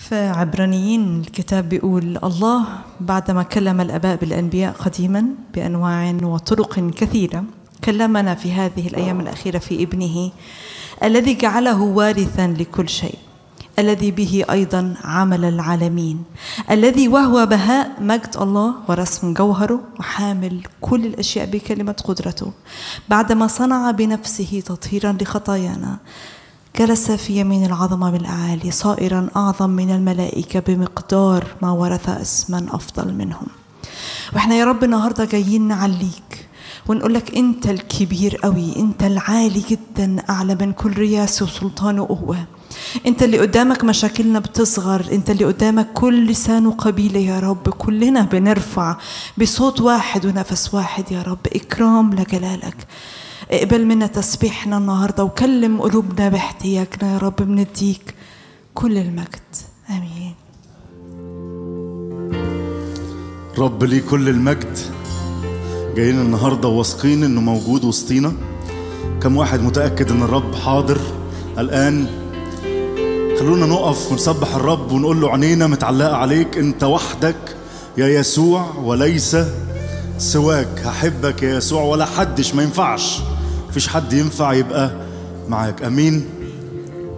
في عبرانيين الكتاب بيقول الله بعدما كلم الآباء بالأنبياء قديما بأنواع وطرق كثيرة كلمنا في هذه الأيام الأخيرة في ابنه الذي جعله وارثا لكل شيء، الذي به أيضا عمل العالمين، الذي وهو بهاء مجد الله ورسم جوهره وحامل كل الأشياء بكلمة قدرته، بعدما صنع بنفسه تطهيرا لخطايانا جلس في يمين العظمة بالأعالي صائرا أعظم من الملائكة بمقدار ما ورث اسما أفضل منهم. وإحنا يا رب النهاردة جايين نعليك ونقول لك أنت الكبير قوي، أنت العالي جدا أعلى من كل رياسة وسلطان وقوة، أنت اللي قدامك مشاكلنا بتصغر، أنت اللي قدامك كل لسان وقبيلة يا رب، كلنا بنرفع بصوت واحد ونفس واحد يا رب إكرام لجلالك. اقبل منا تسبيحنا النهاردة وكلم قلوبنا باحتياجنا يا رب، بنديك كل المجد. آمين. رب ليه كل المجد. جايين النهاردة واثقين انه موجود وسطينا. كم واحد متأكد ان الرب حاضر الآن؟ خلونا نقف ونسبح الرب ونقول له عينينا متعلقة عليك، انت وحدك يا يسوع وليس سواك. هحبك يا يسوع ولا حدش، ما ينفعش، مفيش حد ينفع يبقى معاك. امين.